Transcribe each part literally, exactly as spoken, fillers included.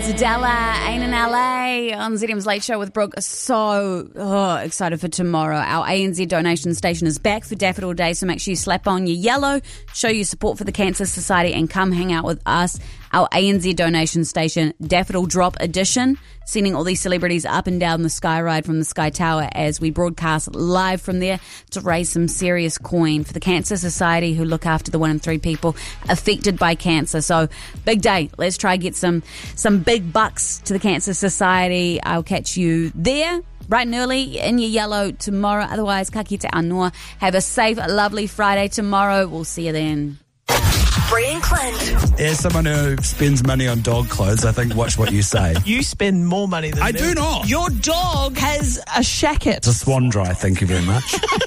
Della, Ain't in L A on Z M's Late Show with Brooke. So oh, excited for tomorrow. Our A N Z donation station is back for Daffodil Day, so make sure you slap on your yellow, show your support for the Cancer Society, and come hang out with us. Our A N Z donation station, Daffodil Drop Edition, sending all these celebrities up and down the Sky Ride from the Sky Tower as we broadcast live from there to raise some serious coin for the Cancer Society, who look after the one in three people affected by cancer. So, big day. Let's try and get some, some big bucks to the Cancer Society. I'll catch you there bright and early in your yellow tomorrow. Otherwise, ka kite anō. Have a safe, lovely Friday tomorrow. We'll see you then. Bree and Clint. As someone who spends money on dog clothes, I think watch what you say. You spend more money than I them. do not. Your dog has a shacket. It's a swan dry, thank you very much.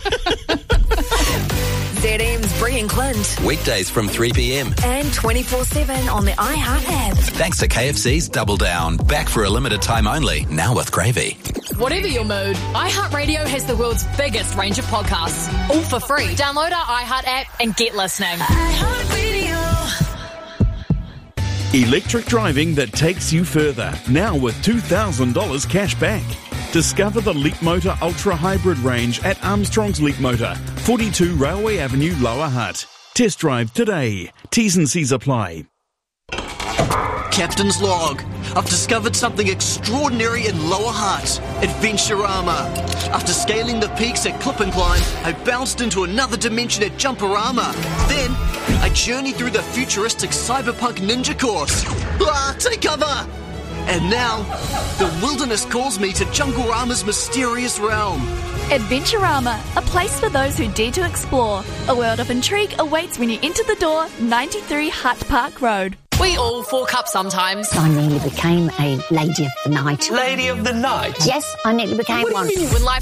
Z M's Bree and Clint. Weekdays from three p.m. And twenty-four seven on the iHeart app. Thanks to K F C's Double Down. Back for a limited time only, now with gravy. Whatever your mood, iHeartRadio has the world's biggest range of podcasts, all for free. Download our iHeart app and get listening. Electric driving that takes you further, now with two thousand dollars cash back. Discover the Leapmotor Ultra Hybrid range at Armstrong's Leapmotor, forty-two Railway Avenue, Lower Hutt. Test drive today. T's and C's apply. Captain's log. I've discovered something extraordinary in Lower Hutt. Adventurama. After scaling the peaks at Clip and Climb, I bounced into another dimension at Jumperama. Then, I journeyed through the futuristic cyberpunk ninja course. Ah, take cover! And now, the wilderness calls me to Junglerama's mysterious realm. Adventurama, a place for those who dare to explore. A world of intrigue awaits when you enter the door, ninety-three Hutt Park Road. We all fork up sometimes. I nearly became a lady of the night. Lady of the night? Yes, I nearly became What one. do you mean? When life